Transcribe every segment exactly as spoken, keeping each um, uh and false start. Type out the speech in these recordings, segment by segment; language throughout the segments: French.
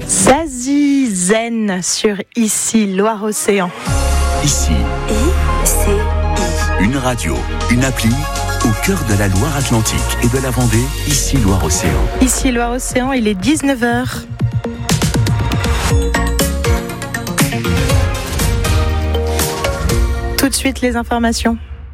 Zazie Zen sur Ici Loire-Océan. Ici, I C I. une radio, une appli au cœur de la Loire-Atlantique et de la Vendée. Ici Loire-Océan. Ici Loire-Océan, il est dix-neuf heures. Tout de suite les informations.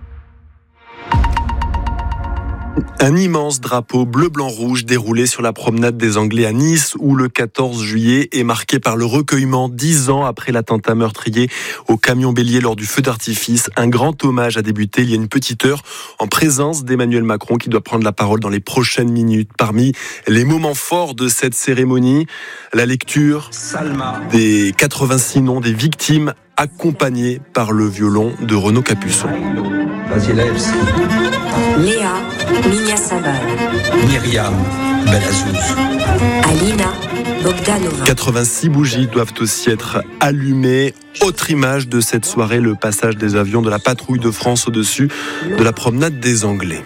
Un immense drapeau bleu-blanc-rouge déroulé sur la promenade des Anglais à Nice, où le quatorze juillet est marqué par le recueillement dix ans après l'attentat meurtrier au camion bélier lors du feu d'artifice. Un grand hommage a débuté il y a une petite heure en présence d'Emmanuel Macron qui doit prendre la parole dans les prochaines minutes. Parmi les moments forts de cette cérémonie, la lecture des quatre-vingt-six noms des victimes accompagnés par le violon de Renaud Capuçon. Vasilevski, Léa Mignasabal, Myriam Belazouz, Alina Bogdanova. quatre-vingt-six bougies doivent aussi être allumées. Autre image de cette soirée, le passage des avions de la patrouille de France au-dessus de la promenade des Anglais.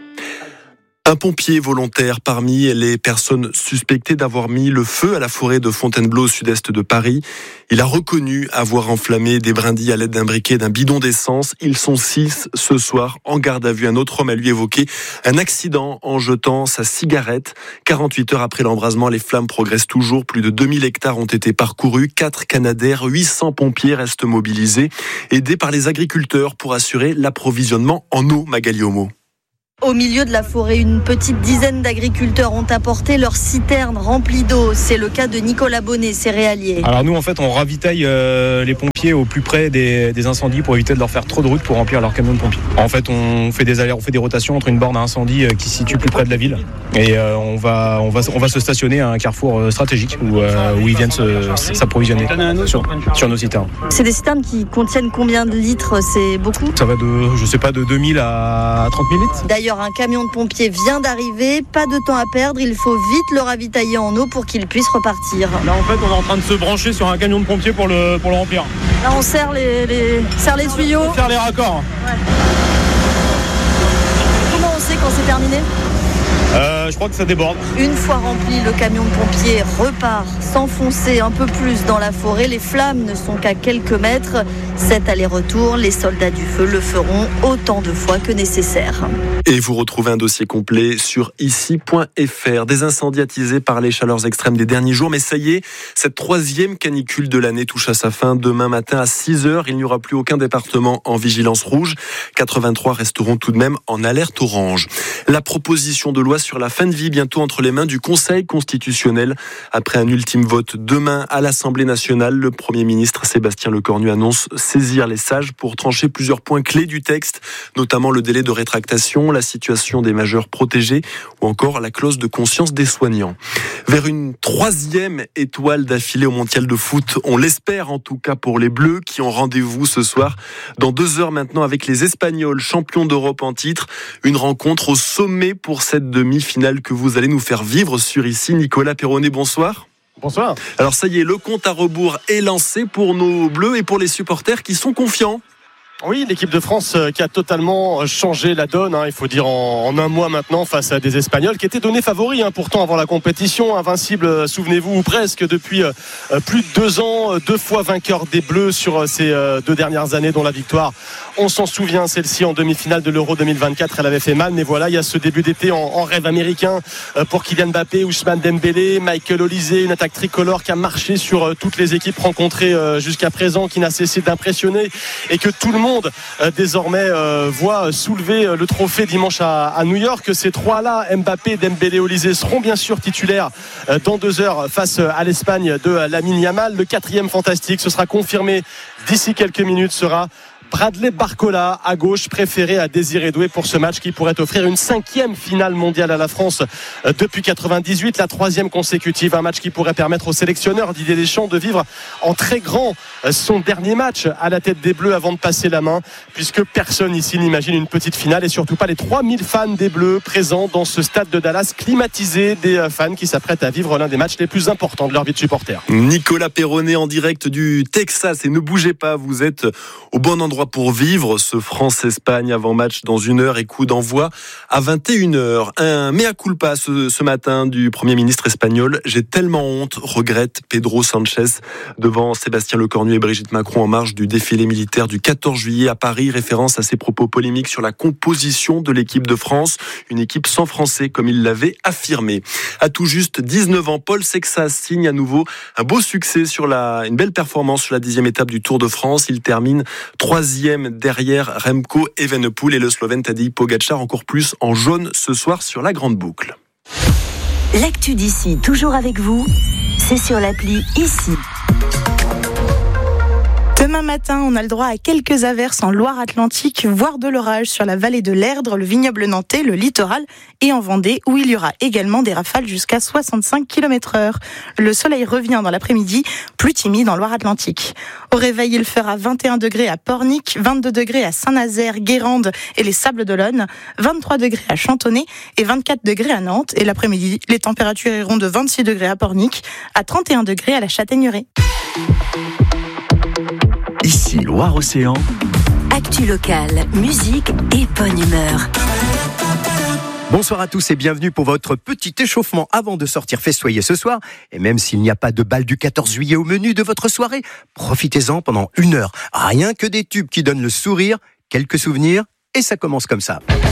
Un pompier volontaire parmi les personnes suspectées d'avoir mis le feu à la forêt de Fontainebleau au sud-est de Paris. Il a reconnu avoir enflammé des brindilles à l'aide d'un briquet et d'un bidon d'essence. Ils sont six ce soir en garde à vue. Un autre homme a lui évoqué un accident en jetant sa cigarette. quarante-huit heures après l'embrasement, les flammes progressent toujours. Plus de deux mille hectares ont été parcourus. quatre Canadair, huit cents pompiers restent mobilisés, aidés par les agriculteurs pour assurer l'approvisionnement en eau. Magali Homo. Au milieu de la forêt, une petite dizaine d'agriculteurs ont apporté leurs citernes remplies d'eau. C'est le cas de Nicolas Bonnet, céréalier. Alors nous, en fait, on ravitaille euh, les pompiers au plus près des, des incendies pour éviter de leur faire trop de route pour remplir leur camion de pompiers. En fait, on fait des allers, on fait des rotations entre une borne à incendie euh, qui se situe plus près de la ville et euh, on va, on va, on va se stationner à un carrefour euh, stratégique où, euh, où ils viennent se, s'approvisionner sur, sur nos citernes. C'est des citernes qui contiennent combien de litres? C'est beaucoup? Ça va de, je sais pas, de deux mille à trente mille litres. D'ailleurs, un camion de pompiers vient d'arriver, pas de temps à perdre, il faut vite le ravitailler en eau pour qu'il puisse repartir. Là en fait on est en train de se brancher sur un camion de pompiers pour le, pour le remplir. Là on serre les, les, serre les tuyaux. On serre les raccords. Ouais. Comment on sait quand c'est terminé ? Euh, je crois que ça déborde. Une fois rempli, le camion de pompiers repart s'enfoncer un peu plus dans la forêt. Les flammes ne sont qu'à quelques mètres. Cet aller-retour, les soldats du feu le feront autant de fois que nécessaire. Et vous retrouvez un dossier complet sur ici point f r. Des incendies attisés par les chaleurs extrêmes des derniers jours. Mais ça y est, cette troisième canicule de l'année touche à sa fin. Demain matin à six heures, il n'y aura plus aucun département en vigilance rouge. quatre-vingt-trois resteront tout de même en alerte orange. La proposition de loi sur la fin de vie bientôt entre les mains du Conseil constitutionnel. Après un ultime vote demain à l'Assemblée nationale, le Premier ministre Sébastien Lecornu annonce saisir les sages pour trancher plusieurs points clés du texte, notamment le délai de rétractation, la situation des majeurs protégés ou encore la clause de conscience des soignants. Vers une troisième étoile d'affilée au mondial de foot, on l'espère en tout cas pour les Bleus qui ont rendez-vous ce soir dans deux heures maintenant avec les Espagnols, champions d'Europe en titre. Une rencontre au sommet pour cette demi-finale que vous allez nous faire vivre sur ici. Nicolas Perronnet, bonsoir. Bonsoir. Alors ça y est, le compte à rebours est lancé pour nos Bleus et pour les supporters qui sont confiants. Oui, l'équipe de France qui a totalement changé la donne, hein, il faut dire en, en un mois maintenant face à des Espagnols qui étaient donnés favoris hein, pourtant avant la compétition, invincibles, souvenez-vous, ou presque depuis euh, plus de deux ans, deux fois vainqueurs des Bleus sur ces euh, deux dernières années, dont la victoire, on s'en souvient, celle-ci en demi-finale de l'Euro deux mille vingt-quatre, elle avait fait mal, mais voilà, il y a ce début d'été en, en rêve américain euh, pour Kylian Mbappé, Ousmane Dembélé, Michael Olise, une attaque tricolore qui a marché sur euh, toutes les équipes rencontrées euh, jusqu'à présent, qui n'a cessé d'impressionner et que tout le monde Euh, désormais euh, voit soulever euh, le trophée dimanche à, à New York. Ces trois-là, Mbappé, Dembélé, Olise, seront bien sûr titulaires euh, dans deux heures face à l'Espagne de Lamine Yamal. Le quatrième fantastique, ce sera confirmé d'ici quelques minutes, sera Bradley Barcola à gauche, préféré à Désiré Doué pour ce match qui pourrait offrir une cinquième finale mondiale à la France depuis quatre-vingt-dix-huit, la troisième consécutive, un match qui pourrait permettre au sélectionneur Didier Deschamps de vivre en très grand son dernier match à la tête des Bleus avant de passer la main, puisque personne ici n'imagine une petite finale et surtout pas les trois mille fans des Bleus présents dans ce stade de Dallas climatisé, des fans qui s'apprêtent à vivre l'un des matchs les plus importants de leur vie de supporter. Nicolas Perronnet en direct du Texas, et ne bougez pas, vous êtes au bon endroit endroit pour vivre, ce France-Espagne avant-match dans une heure et coup d'envoi à vingt et une heures. Un mea culpa ce, ce matin du Premier ministre espagnol. J'ai tellement honte, regrette Pedro Sanchez devant Sébastien Lecornu et Brigitte Macron en marge du défilé militaire du quatorze juillet à Paris. Référence à ses propos polémiques sur la composition de l'équipe de France. Une équipe sans Français comme il l'avait affirmé. À tout juste dix-neuf ans, Paul Sexas signe à nouveau un beau succès sur la, une belle performance sur la dixième étape du Tour de France. Il termine troisième derrière Remco Evenepoel et le Slovène Tadej Pogačar encore plus en jaune ce soir sur la grande boucle. L'actu d'ici, toujours avec vous, c'est sur l'appli Ici. Demain matin, on a le droit à quelques averses en Loire-Atlantique, voire de l'orage sur la vallée de l'Erdre, le vignoble nantais, le littoral et en Vendée, où il y aura également des rafales jusqu'à soixante-cinq kilomètres heure. Le soleil revient dans l'après-midi, plus timide en Loire-Atlantique. Au réveil, il fera vingt et un degrés à Pornic, vingt-deux degrés à Saint-Nazaire, Guérande et les Sables-d'Olonne, vingt-trois degrés à Chantonnay et vingt-quatre degrés à Nantes. Et l'après-midi, les températures iront de vingt-six degrés à Pornic à trente et un degrés à la Châtaigneraie. Ici Loire-Océan. Actu locale, musique et bonne humeur. Bonsoir à tous et bienvenue pour votre petit échauffement avant de sortir festoyer ce soir. Et même s'il n'y a pas de bal du quatorze juillet au menu de votre soirée, profitez-en pendant une heure. Rien que des tubes qui donnent le sourire, quelques souvenirs, et ça commence comme ça.